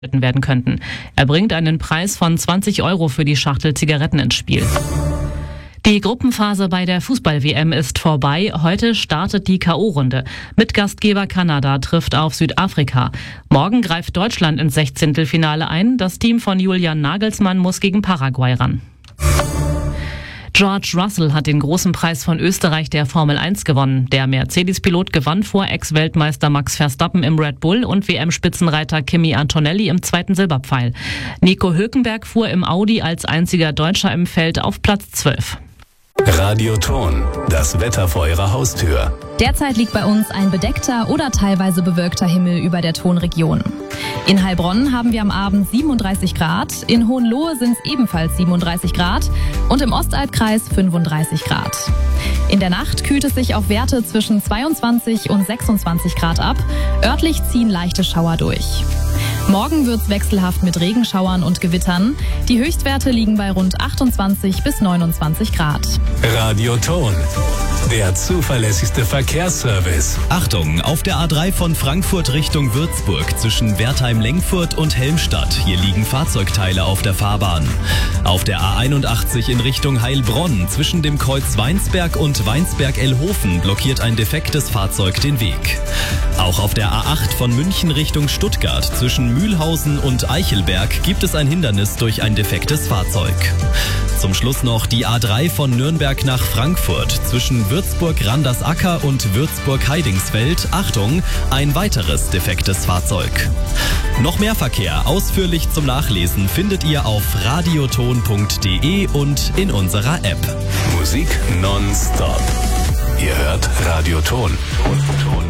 werden könnten. Er bringt einen Preis von 20 € für die Schachtel Zigaretten ins Spiel. Die Gruppenphase bei der Fußball-WM ist vorbei. Heute startet die K.O.-Runde. Mitgastgeber Kanada trifft auf Südafrika. Morgen greift Deutschland ins 16. ein. Das Team von Julian Nagelsmann muss gegen Paraguay ran. George Russell hat den großen Preis von Österreich der Formel 1 gewonnen. Der Mercedes-Pilot gewann vor Ex-Weltmeister Max Verstappen im Red Bull und WM-Spitzenreiter Kimi Antonelli im zweiten Silberpfeil. Nico Hülkenberg fuhr im Audi als einziger Deutscher im Feld auf Platz 12. Radioton, das Wetter vor Ihrer Haustür. Derzeit liegt bei uns ein bedeckter oder teilweise bewölkter Himmel über der Tonregion. In Heilbronn haben wir am Abend 37 Grad, in Hohenlohe sind es ebenfalls 37 Grad und im Ostalbkreis 35 Grad. In der Nacht kühlt es sich auf Werte zwischen 22 und 26 Grad ab. Örtlich ziehen leichte Schauer durch. Morgen wird's wechselhaft mit Regenschauern und Gewittern. Die Höchstwerte liegen bei rund 28 bis 29 Grad. Radioton, der zuverlässigste Verkehrsservice. Achtung, auf der A3 von Frankfurt Richtung Würzburg zwischen Wertheim-Lengfurt und Helmstadt. Hier liegen Fahrzeugteile auf der Fahrbahn. Auf der A81 in Richtung Heilbronn zwischen dem Kreuz Weinsberg und Weinsberg-Ellhofen blockiert ein defektes Fahrzeug den Weg. Auch auf der A8 von München Richtung Stuttgart zwischen Mühlhausen und Eichelberg gibt es ein Hindernis durch ein defektes Fahrzeug. Zum Schluss noch die A3 von Nürnberg nach Frankfurt zwischen Würzburg-Randersacker und Würzburg-Heidingsfeld. Achtung, ein weiteres defektes Fahrzeug. Noch mehr Verkehr ausführlich zum Nachlesen findet ihr auf radioton.de und in unserer App. Musik nonstop. Ihr hört Radioton.